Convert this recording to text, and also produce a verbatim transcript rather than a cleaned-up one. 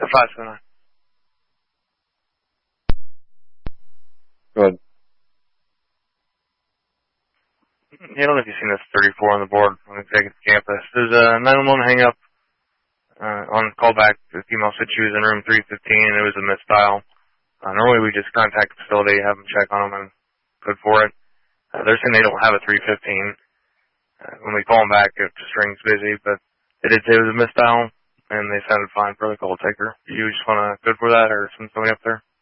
The five seven nine. Go ahead. Yeah, I don't know if you've seen this thirty-four on the board on Executive Campus. There's a nine one one hang-up uh, on callback. The female said she was in room three fifteen, and it was a missed dial. Uh, normally we just contact the facility, have them check on them, and good for it. Uh, they're saying they don't have a three fifteen. Uh, when we call them back, it just rings busy, but they did say it was a missed dial, and they sounded fine for the call taker. You just want to good for that or send somebody up there?